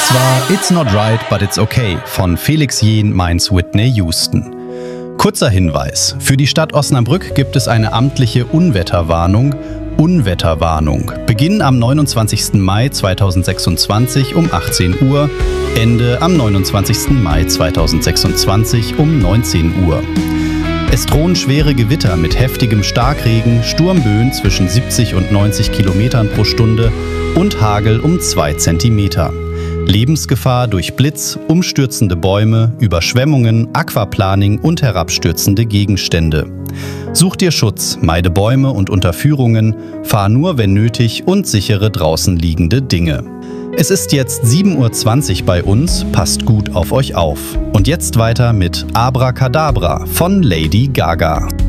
Das war It's Not Right, But It's Okay von Felix Jähn meins Whitney Houston. Kurzer Hinweis: Für die Stadt Osnabrück gibt es eine amtliche Unwetterwarnung. Unwetterwarnung. Beginn am 29. Mai 2026 um 18 Uhr, Ende am 29. Mai 2026 um 19 Uhr. Es drohen schwere Gewitter mit heftigem Starkregen, Sturmböen zwischen 70 und 90 Kilometern pro Stunde und Hagel um 2 Zentimeter. Lebensgefahr durch Blitz, umstürzende Bäume, Überschwemmungen, Aquaplaning und herabstürzende Gegenstände. Such dir Schutz, meide Bäume und Unterführungen, fahr nur, wenn nötig, und sichere draußen liegende Dinge. Es ist jetzt 7:20 Uhr bei uns, passt gut auf euch auf. Und jetzt weiter mit Abracadabra von Lady Gaga.